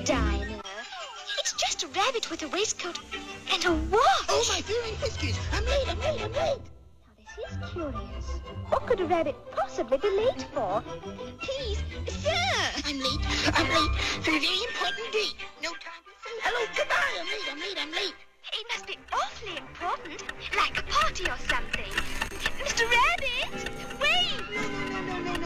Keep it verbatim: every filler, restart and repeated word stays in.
Dinah. It's just a rabbit with a waistcoat and a watch. Oh, my fairy whiskers. I'm late, I'm late, I'm late. Now, this is curious. What could a rabbit possibly be late for? Please, sir. I'm late, I'm late for a very important date. No time.